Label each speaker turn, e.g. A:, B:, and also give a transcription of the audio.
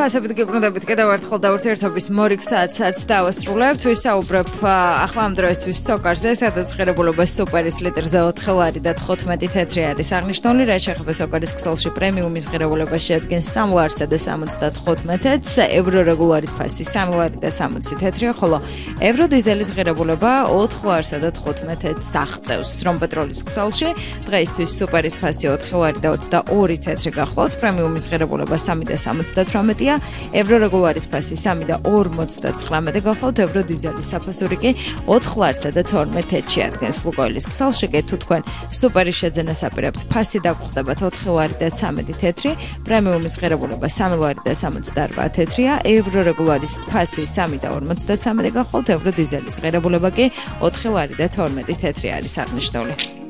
A: ასებით გიბრუნდებით კიდევ ერთხელ და ურთიერთობის მორიგ საათსაც დავასრულებთ. ვისაუბრებ ახლა ამ დროისთვის სოკარზე, სადაც ღირებულება სუპერის ლიტრზე 4 ლარი და 15 თეთრი არის აღნიშნული. რაც შეეხება სოკარის ქსელში პრემიუმის ღირებულება შეადგენს 3 ლარსა და 75 თეთრს, ევრო რეგულარის ფასი 3 ლარი და 60 თეთრია, ხოლო ევრო დიზელის ღირებულება 4 ლარსა და 15 თეთრს აღწევს. რომ პეტროლის ქსელში დღეისთვის სუპერის ფასი 4 ლარი და 22 თეთრი გახლავთ, პრემიუმის ღირებულება 3 და 78-ია, ევრო რეგულარის ფასი 3 და 59 გახლავთ, ევრო დიზელის საფასური კი 4 ლარსა და 12 თეთრში ადგენს. ლუკოილის ქსელში კი თუ თქვენ სუპერის შეძენას აპირებთ, ფასი დაგხვდებათ 4 ლარი და 13 თეთრი, პრემიუმის ღირებულება 3 ლარი და 68 თეთრია, ევრო რეგულარის ფასი 3 და 53 გახლავთ, ევრო დიზელის ღირებულება კი 4 ლარი და 12 თეთრი არის აღნიშნული.